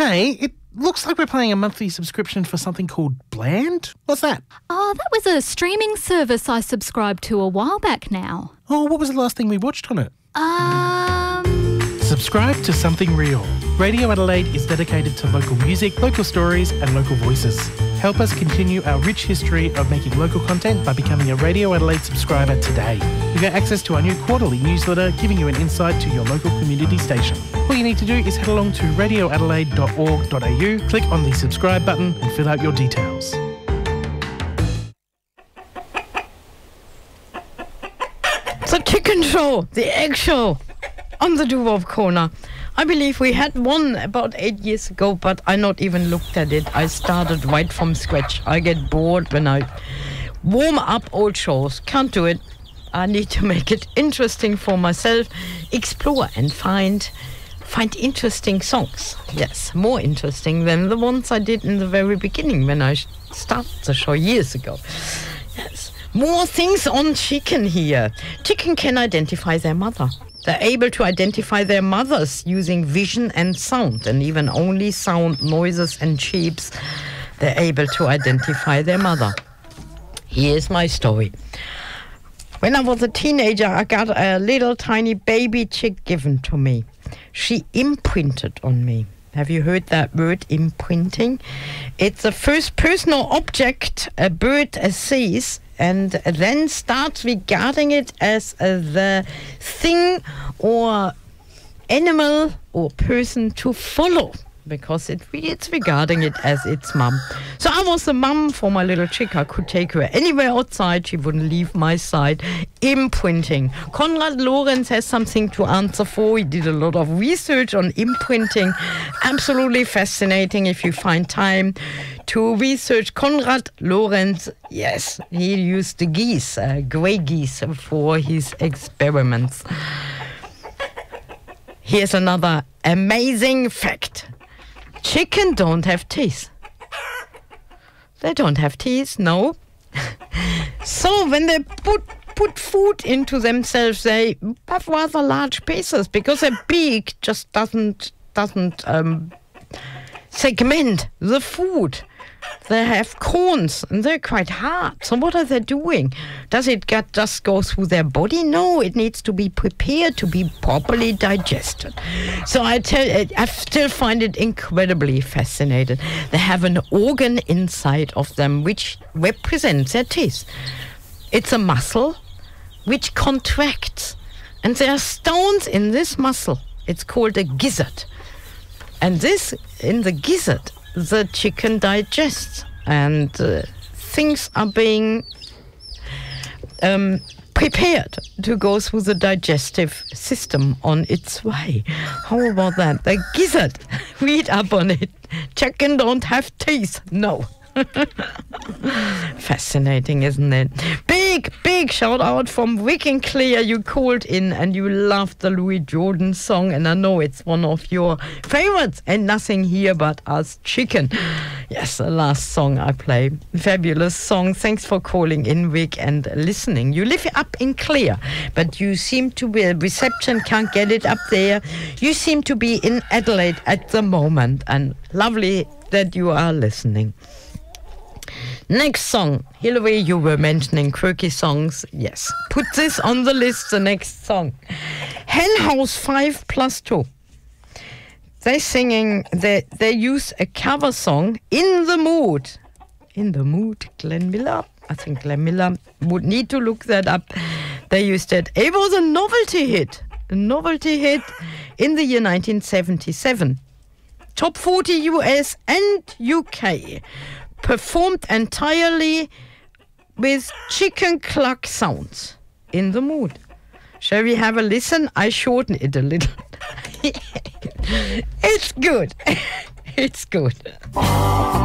Hey, it looks like we're paying a monthly subscription for something called Bland. What's that? Oh, that was a streaming service I subscribed to a while back now. Oh, what was the last thing we watched on it? Subscribe to Something Real. Radio Adelaide is dedicated to local music, local stories and local voices. Help us continue our rich history of making local content by becoming a Radio Adelaide subscriber today. You get access to our new quarterly newsletter giving you an insight to your local community station. All you need to do is head along to radioadelaide.org.au, click on the subscribe button and fill out your details. The chicken show, the egg show on the Duwop Corner. I believe we had one about 8 years ago, but I not even looked at it. I started right from scratch. I get bored when I warm up old shows. Can't do it. I need to make it interesting for myself, explore and find interesting songs. Yes, more interesting than the ones I did in the very beginning when I started the show years ago. Yes. More things on chicken here. Chicken can identify their mother. They're able to identify their mothers using vision and sound, and even only sound, noises and shapes. They're able to identify their mother. Here's my story. When I was a teenager, I got a little tiny baby chick given to me. She imprinted on me. Have you heard that word, imprinting? It's a first personal object a bird sees and then starts regarding it as the thing or animal or person to follow, because it's regarding it as its mum. So I was the mum for my little chick. I could take her anywhere outside. She wouldn't leave my side. Imprinting. Konrad Lorenz has something to answer for. He did a lot of research on imprinting. Absolutely fascinating if you find time to research Konrad Lorenz. Yes, he used the geese, grey geese, for his experiments. Here's another amazing fact. Chicken don't have teeth. They don't have teeth, no. So when they put food into themselves, they have rather large pieces because their beak just doesn't segment the food. They have corns and they're quite hard. So what are they doing? Does it just go through their body? No, it needs to be prepared to be properly digested. So I still find it incredibly fascinating. They have an organ inside of them which represents their teeth. It's a muscle which contracts. And there are stones in this muscle. It's called a gizzard. And this, in the gizzard, the chicken digests, and things are being prepared to go through the digestive system on its way. How about that? The gizzard. Read up on it. Chicken don't have teeth. No. Fascinating, isn't it? Big shout out from Rick and Claire. You called in and you loved the Louis Jordan song, and I know it's one of your favorites. And Nothing Here But Us, Chicken. Yes, the last song I play. Fabulous song. Thanks for calling in, Rick, and listening. You live up in Clare, but you seem to be, reception can't get it up there. You seem to be in Adelaide at the moment, and lovely that you are listening. Next song. Hillary, you were mentioning quirky songs. Yes. Put this on the list, the next song. Hen House 5+2. They're singing, they use a cover song, In the Mood. In the Mood, Glenn Miller. I think Glenn Miller would need to look that up. They used it. It was a novelty hit. A novelty hit in the year 1977. Top 40 US and UK. Performed entirely with chicken cluck sounds. In the Mood. Shall we have a listen? I shorten it a little. It's good. It's good.